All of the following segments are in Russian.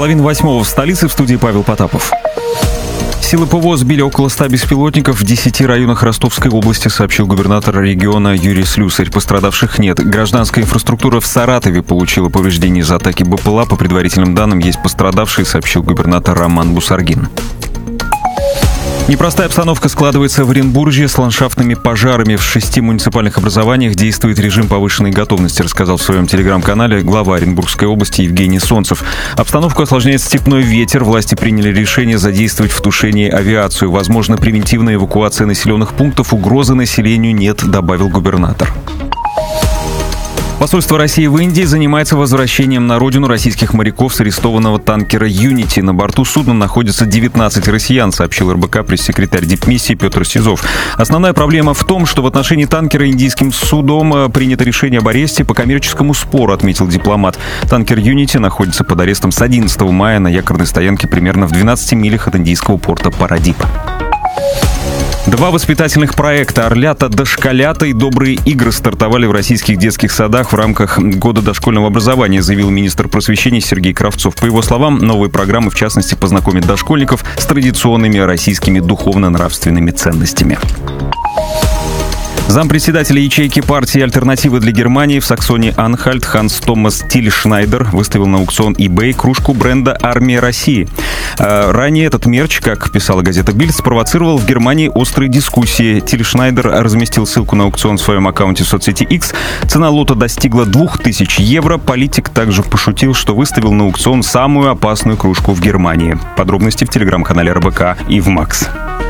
7:30 в столице, в студии Павел Потапов. Силы ПВО сбили около 100 беспилотников в 10 районах Ростовской области, сообщил губернатор региона Юрий Слюсарь. Пострадавших нет. Гражданская инфраструктура в Саратове получила повреждения из-за атаки БПЛА. По предварительным данным, есть пострадавшие, сообщил губернатор Роман Бусаргин. Непростая обстановка складывается в Оренбурге с ландшафтными пожарами. В 6 муниципальных образованиях действует режим повышенной готовности, рассказал в своем телеграм-канале глава Оренбургской области Евгений Солнцев. Обстановку осложняет степной ветер. Власти приняли решение задействовать в тушении авиацию. Возможно, превентивная эвакуация населенных пунктов. Угрозы населению нет, добавил губернатор. Посольство России в Индии занимается возвращением на родину российских моряков с арестованного танкера «Юнити». На борту судна находится 19 россиян, сообщил РБК пресс-секретарь дипмиссии Петр Сизов. Основная проблема в том, что в отношении танкера индийским судом принято решение об аресте по коммерческому спору, отметил дипломат. Танкер «Юнити» находится под арестом с 11 мая на якорной стоянке примерно в 12 милях от индийского порта Парадип. 2 воспитательных проекта «Орлята», «Дошколята» и «Добрые игры» стартовали в российских детских садах в рамках года дошкольного образования, заявил министр просвещения Сергей Кравцов. По его словам, новые программы, в частности, познакомят дошкольников с традиционными российскими духовно-нравственными ценностями. Зампредседателя ячейки партии «Альтернативы для Германии» в Саксонии-Анхальт Ханс Томас Тильшнайдер выставил на аукцион eBay кружку бренда «Армия России». Ранее этот мерч, как писала газета «Бильд», спровоцировал в Германии острые дискуссии. Тильшнайдер разместил ссылку на аукцион в своем аккаунте в соцсети X. Цена лота достигла 2000 евро. Политик также пошутил, что выставил на аукцион самую опасную кружку в Германии. Подробности в телеграм-канале РБК и в Макс.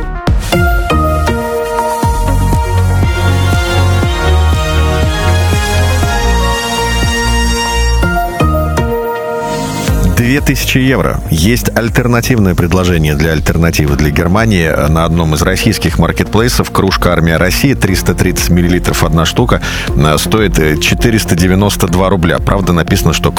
€2000. Есть альтернативное предложение для «Альтернативы для Германии». На одном из российских маркетплейсов кружка «Армия России» 330 мл одна штука стоит 492 рубля. Правда, написано, что